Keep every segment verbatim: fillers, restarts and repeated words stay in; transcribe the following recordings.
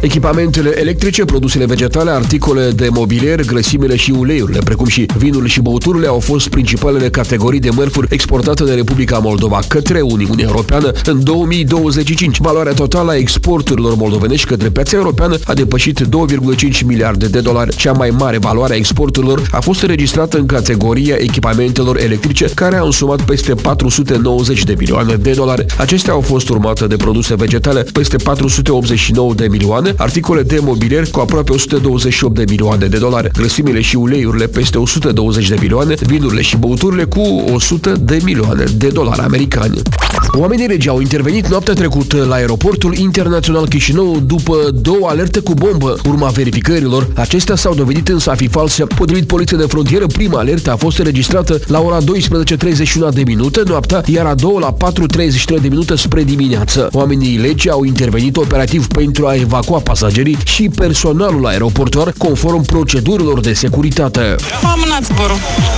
Echipamentele electrice, produsele vegetale, articole de mobilier, grăsimile și uleiurile, precum și vinurile și băuturile, au fost principalele categorii de mărfuri exportate de Republica Moldova către Uniunea Europeană în două mii douăzeci și cinci. Valoarea totală a exporturilor moldovenești către piața europeană a depășit două virgulă cinci miliarde de dolari. Cea mai mare valoare a exporturilor a fost înregistrată în categoria echipamentelor electrice, care a însumat peste patru sute nouăzeci de milioane de dolari. Acestea au fost urmate de produse vegetale, peste patru sute optzeci și nouă de milioane, articole de mobilier cu aproape o sută douăzeci și opt de milioane de dolari, grăsimile și uleiurile peste o sută douăzeci de milioane, vinurile și băuturile cu o sută de milioane de dolari americani. Oamenii regi au intervenit noaptea trecută la aeroportul internațional Chișinău după două alerte cu bombă. Urma verificărilor, acestea s-au dovedit însă a fi false. Potrivit Poliției de Frontieră, prima alertă a fost înregistrată la ora douăsprezece treizeci și unu de minute noaptea, iar a doua la patru treizeci și trei de minute spre dimineață. Oamenii legi au intervenit operativ pentru a evacua pasagerii și personalul aeroportuar conform procedurilor de securitate. Am amânat zborul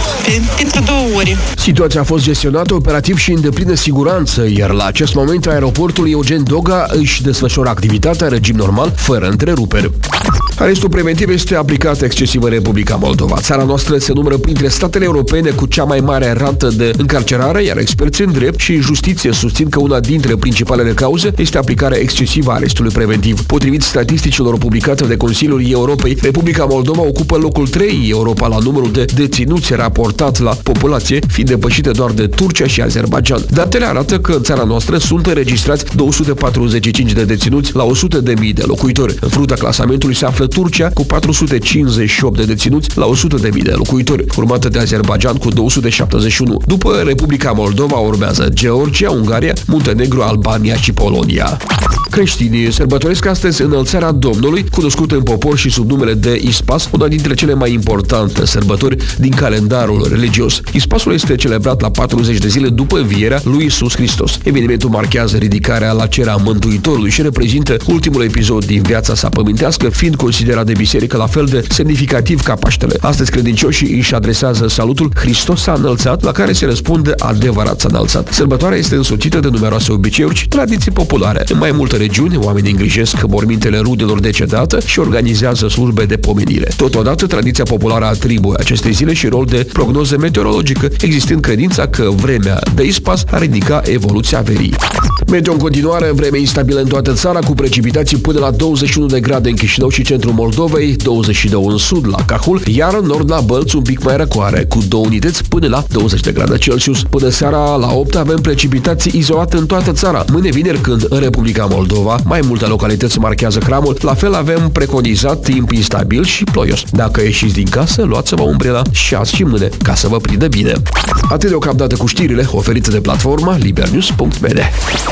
pentru două ore. Situația a fost gestionată operativ și în deplină siguranță, iar la acest moment aeroportul Eugen Doga își desfășoară activitatea în regim normal, fără întreruperi. Arestul preventiv este aplicat excesiv în Republica Moldova. Țara noastră se numără printre statele europene cu cea mai mare rată de încarcerare, iar experții în drept și justiție susțin că una dintre principalele cauze este aplicarea excesivă a arestului preventiv. Potrivit statisticilor publicate de Consiliul Europei, Republica Moldova ocupă locul trei în Europa la numărul de deținuți raportat la populație, fiind depășite doar de Turcia și Azerbaidjan. Datele arată că în țara noastră sunt înregistrați două sute patruzeci și cinci de deținuți la o sută de mii de locuitori. În fruntea clasamentului se află Turcia cu patru sute cincizeci și opt de deținuți la o sută de mii de locuitori, urmată de Azerbaidjan cu două sute șaptezeci și unu. După Republica Moldova urmează Georgia, Ungaria, Muntenegru, Albania și Polonia. Creștinii sărbătoresc astăzi Înălțarea Domnului, cunoscută în popor și sub numele de Ispas, una dintre cele mai importante sărbători din calendarul religios. Ispasul este celebrat la patruzeci de zile după învierea lui Iisus Hristos. Evenimentul marchează ridicarea la cer a Mântuitorului și reprezintă ultimul episod din viața sa pământească, fiind considerat de biserică la fel de semnificativ ca Paștele. Astăzi credincioșii își adresează salutul Hristos s-a înălțat, la care se răspunde adevărat s-a înălțat. Sărbătoarea este însoțită de numeroase obiceiuri și tradiții populare. În mai multe regiuni, oamenii îngrijesc mormintele rudelor decedate și organizează slujbe de pomenire. Totodată, tradiția populară atribuie acestei zile și rol de prognoză meteorologică, existând credința că vremea de Ispas ar indica evoluția verii. Meteo în continuare, vreme instabilă în toată țara, cu precipitații până la douăzeci și unu de grade în Chișinău și centrul Moldovei, douăzeci și doi în sud la Cahul, iar în nord la Bălți un pic mai răcoare, cu două unități până la douăzeci de grade Celsius. Până seara la opt avem precipitații izolate în toată țara. Mâine vineri, când în Republica Moldova mai multe localități marchează cramul, la fel avem preconizat timp instabil și ploios. Dacă ieșiți din casă, luați-vă umbrela și azi și mâine, ca să vă prindă bine. Atât deocamdată cu știrile oferite de platforma libernews punct m d.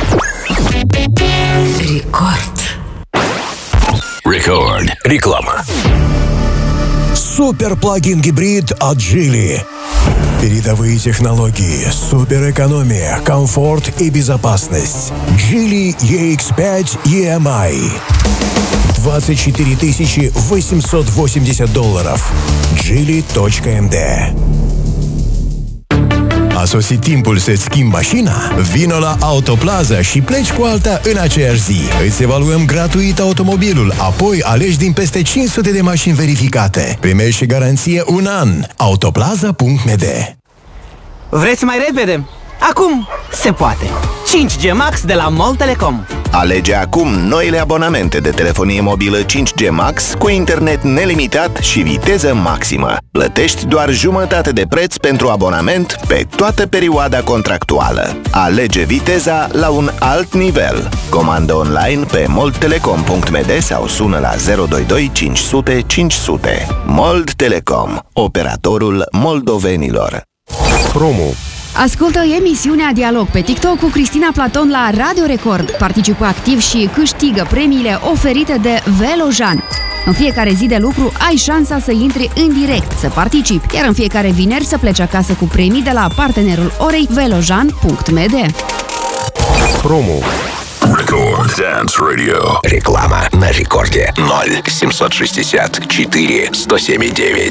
Record. Record. Реклама. Супер плагин гибрид от Geely. Передовые технологии, суперэкономия, комфорт и безопасность. Geely и икс пять и эм ай. двадцать четыре тысячи восемьсот восемьдесят долларов. geely точка эм д. A sosit timpul să-ți schimbi mașina? Vino la Autoplaza și pleci cu alta în aceeași zi. Îți evaluăm gratuit automobilul, apoi alegi din peste cinci sute de mașini verificate. Primești și garanție un an. Autoplaza punct m d. Vreți mai repede? Acum se poate! cinci G Max de la MOL Telecom. Alege acum noile abonamente de telefonie mobilă cinci G Max cu internet nelimitat și viteză maximă. Plătești doar jumătate de preț pentru abonament pe toată perioada contractuală. Alege viteza la un alt nivel. Comandă online pe mold telecom punct m d sau sună la zero doi doi cinci sute cinci sute. Mold Telecom, operatorul moldovenilor. Promo. Ascultă emisiunea Dialog pe TikTok cu Cristina Platon la Radio Record. Participă activ și câștigă premiile oferite de Velojan. În fiecare zi de lucru ai șansa să intri în direct, să participi, iar în fiecare vineri să pleci acasă cu premii de la partenerul orei velojan punct m d. Promo. Record Dance Radio. Реклама на рекорде ноль семьсот шестьдесят четыре сто семь девять.